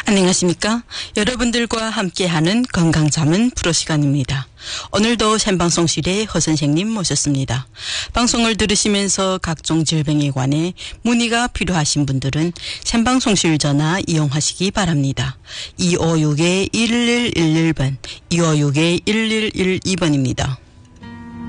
안녕하십니까? 여러분들과 함께하는 건강자문 프로 시간입니다. 오늘도 생방송실에 허 선생님 모셨습니다. 방송을 들으시면서 각종 질병에 관해 문의가 필요하신 분들은 생방송실 전화 이용하시기 바랍니다. 256-1111번, 256-1112번입니다.